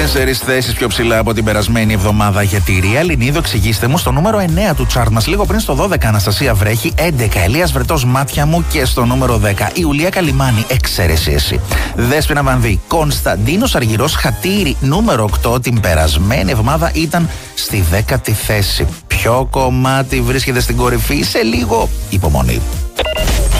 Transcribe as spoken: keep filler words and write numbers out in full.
Τέσσερις θέσεις πιο ψηλά από την περασμένη εβδομάδα για τη Ρία Λινίδο. Εξηγήστε μου, στο νούμερο εννέα του τσάρτ μας. Λίγο πριν στο δώδεκα Αναστασία Βρέχη, έντεκα Ελίας Βρετός Μάτια μου και στο νούμερο δέκα Ιουλία Καλιμάνη, Εξαίρεση εσύ. Δέσποινα Βανδύ, Κωνσταντίνος Αργυρός Χατήρι, νούμερο οκτώ την περασμένη εβδομάδα ήταν στη δέκατη θέση. Ποιο κομμάτι βρίσκεται στην κορυφή? Σε λίγο υπομονή.